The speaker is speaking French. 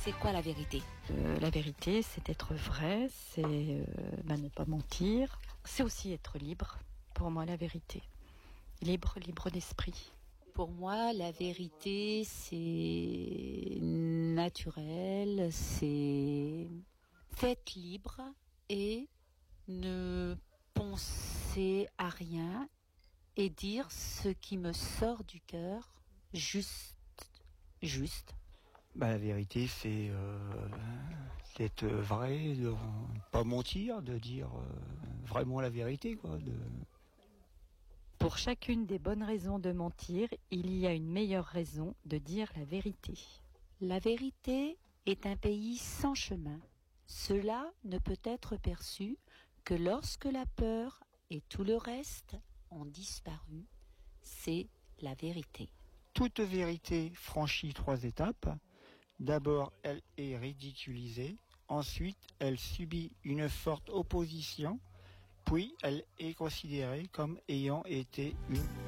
c'est quoi la vérité? La vérité, c'est être vrai, c'est ne pas mentir. C'est aussi être libre. Pour moi, la vérité. Libre d'esprit. Pour moi, la vérité, c'est naturel, c'est faites libre et ne pensez à rien et dire ce qui me sort du cœur, juste. La vérité, c'est d'être vrai, de pas mentir, de dire vraiment la vérité, quoi. Pour chacune des bonnes raisons de mentir, il y a une meilleure raison de dire la vérité. La vérité est un pays sans chemin. Cela ne peut être perçu que lorsque la peur et tout le reste ont disparu. C'est la vérité. Toute vérité franchit 3 étapes. D'abord, elle est ridiculisée. Ensuite, elle subit une forte opposition. Puis, elle est considérée comme ayant été une